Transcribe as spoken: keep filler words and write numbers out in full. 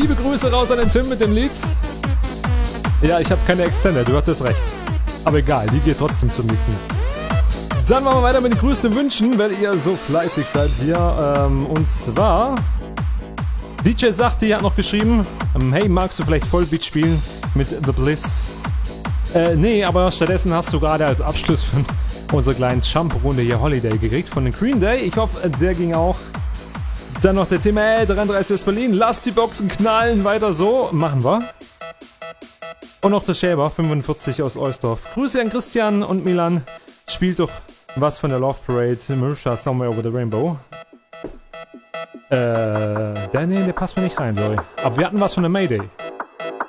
Liebe Grüße raus an den Tim mit dem Lied. Ja, ich habe keine Extended, du hattest recht. Aber egal, die geht trotzdem zum nächsten. Dann machen wir weiter mit den Grüßen und Wünschen, weil ihr so fleißig seid hier. Ähm, und zwar... D J Sachti hat noch geschrieben, ähm, hey, magst du vielleicht Vollbeat spielen mit The Bliss? Äh, nee, aber stattdessen hast du gerade als Abschluss von unserer kleinen Jump-Runde hier Holiday gekriegt von den Green Day. Ich hoffe, der ging auch. Dann noch der Tim, ey, dreiunddreißig aus Berlin. Lass die Boxen knallen, weiter so. Machen wir. Und noch der Schäber, fünfundvierzig aus Oelsdorf. Grüße an Christian und Milan. Spielt doch was von der Love Parade. Marisha, Somewhere Over the Rainbow. Äh, der, nee, der passt mir nicht rein, sorry. Aber wir hatten was von der Mayday.